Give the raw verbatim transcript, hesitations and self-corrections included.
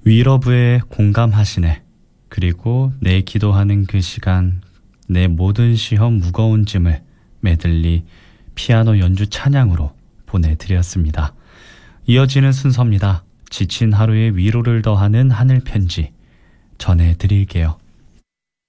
위러브에 공감하시네. 그리고 내 기도하는 그 시간, 내 모든 시험 무거운 짐을 메들리 피아노 연주 찬양으로 보내드렸습니다. 이어지는 순서입니다. 지친 하루에 위로를 더하는 하늘 편지 전해드릴게요.